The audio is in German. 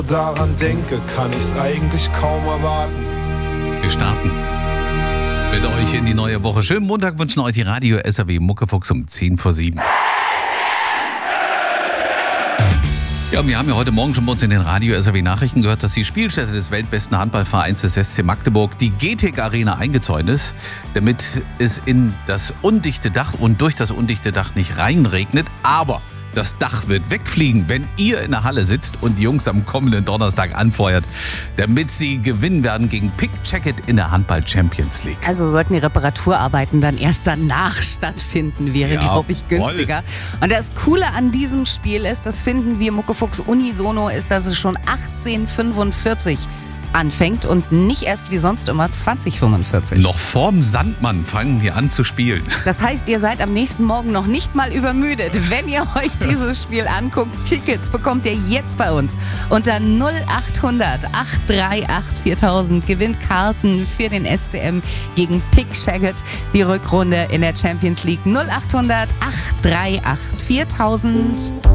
daran denke, kann ich's eigentlich kaum erwarten. Wir starten mit euch in die neue Woche. Schönen Montag wünschen euch die Radio SAW Muckefuchs um 7:10. Ja, wir haben ja heute Morgen schon bei uns in den Radio SAW Nachrichten gehört, dass die Spielstätte des weltbesten Handballvereins des SC Magdeburg, die GTEC Arena, eingezäunt ist, damit es in das undichte Dach und durch das undichte Dach nicht reinregnet. Aber das Dach wird wegfliegen, wenn ihr in der Halle sitzt und die Jungs am kommenden Donnerstag anfeuert, damit sie gewinnen werden gegen Pick Jacket in der Handball-Champions League. Also sollten die Reparaturarbeiten dann erst danach stattfinden, wäre, glaube ich, günstiger. Und das Coole an diesem Spiel ist, das finden wir Muckefuchs unisono, ist, dass es schon 18:45 anfängt und nicht erst wie sonst immer 20:45. Noch vorm Sandmann fangen wir an zu spielen. Das heißt, ihr seid am nächsten Morgen noch nicht mal übermüdet, wenn ihr euch dieses Spiel anguckt. Tickets bekommt ihr jetzt bei uns unter 0800 838 4000. Gewinnt Karten für den SCM gegen Pick Jacket, die Rückrunde in der Champions League. 0800 838 4000.